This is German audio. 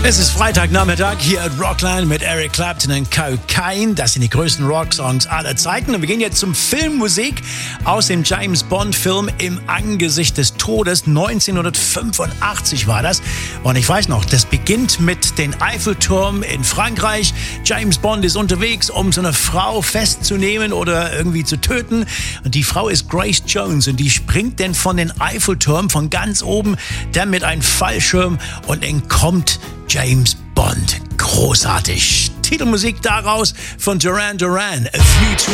Es ist Freitagnachmittag hier at Rockland mit Eric Clapton und Cocaine. Das sind die größten Rocksongs aller Zeiten. Und wir gehen jetzt zum Filmmusik aus dem James Bond-Film Im Angesicht des Todes. 1985 war das. Und ich weiß noch, das beginnt mit den Eiffelturm in Frankreich. James Bond ist unterwegs, um so eine Frau festzunehmen oder irgendwie zu töten. Und die Frau ist Grace Jones und die springt dann von den Eiffelturm von ganz oben, dann mit einem Fallschirm und entkommt James Bond. Großartig. Titelmusik daraus von Duran Duran, A View to